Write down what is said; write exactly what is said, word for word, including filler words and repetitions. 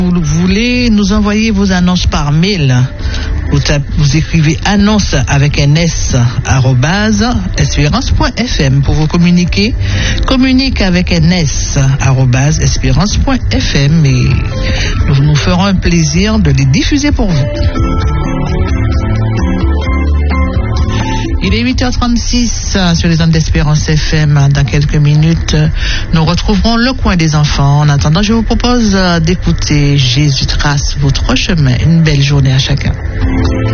Vous voulez nous envoyer vos annonces par mail. Vous, tape, vous écrivez annonce avec un S, arrobase, espérance point f m pour vous communiquer. Communique avec un S, arrobase, espérance point f m et nous nous ferons un plaisir de les diffuser pour vous. Il est huit heures trente-six sur les ondes d'Espérance F M. Dans quelques minutes, nous retrouverons le coin des enfants. En attendant, je vous propose d'écouter Jésus trace votre chemin. Une belle journée à chacun.